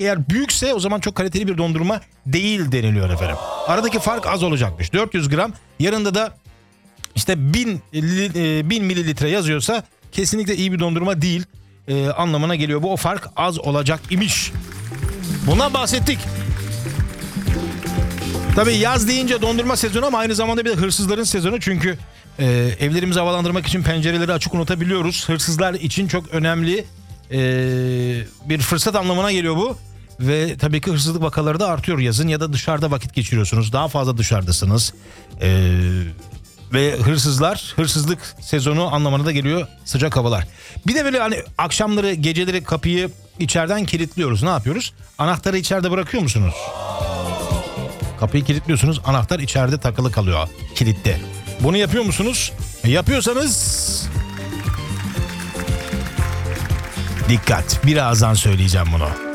Eğer büyükse o zaman çok kaliteli bir dondurma değil deniliyor efendim. Aradaki fark az olacakmış. 400 gram yanında da işte 1000 mililitre yazıyorsa kesinlikle iyi bir dondurma değil anlamına geliyor. Bu o fark az olacak imiş. Bundan bahsettik. Tabii yaz deyince dondurma sezonu ama aynı zamanda bir de hırsızların sezonu. Çünkü evlerimizi havalandırmak için pencereleri açık unutabiliyoruz. Hırsızlar için çok önemli bir fırsat anlamına geliyor bu. Ve tabii ki hırsızlık vakaları da artıyor yazın ya da dışarıda vakit geçiriyorsunuz. Daha fazla dışarıdasınız. Ve hırsızlık sezonu anlamına da geliyor sıcak havalar. Bir de böyle hani akşamları geceleri kapıyı içeriden kilitliyoruz. Ne yapıyoruz? Anahtarı içeride bırakıyor musunuz? Kapıyı kilitliyorsunuz, anahtar içeride takılı kalıyor, kilitte. Bunu yapıyor musunuz? Yapıyorsanız dikkat, birazdan söyleyeceğim bunu.